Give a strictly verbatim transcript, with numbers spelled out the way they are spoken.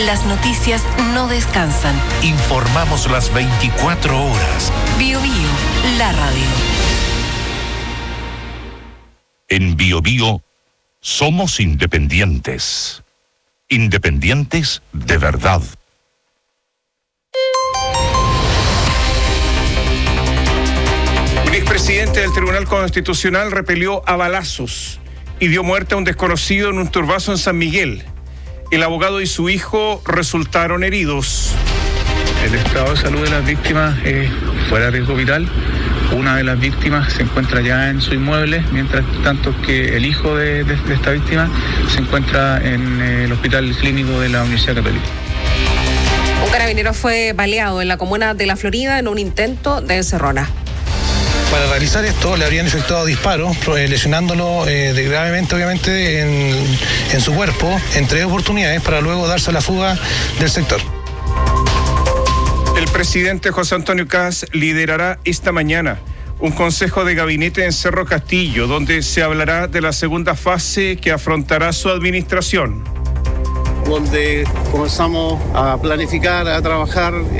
las noticias no descansan. Informamos las veinticuatro horas. Bio Bio, la radio. En Bio Bio somos independientes. Independientes de verdad. Un expresidente del Tribunal Constitucional repelió a balazos y dio muerte a un desconocido en un turbazo en San Miguel. El abogado y su hijo resultaron heridos. El estado de salud de las víctimas es fuera de riesgo vital. Una de las víctimas se encuentra ya en su inmueble, mientras tanto que el hijo de, de, de esta víctima se encuentra en el Hospital Clínico de la Universidad Católica. Un carabinero fue baleado en la comuna de La Florida en un intento de encerrona. Para realizar esto le habrían efectuado disparos, lesionándolo eh, de gravemente, obviamente, en, en su cuerpo, en tres oportunidades, para luego darse a la fuga del sector. El presidente José Antonio Kast liderará esta mañana un consejo de gabinete en Cerro Castillo, donde se hablará de la segunda fase que afrontará su administración. Donde comenzamos a planificar, a trabajar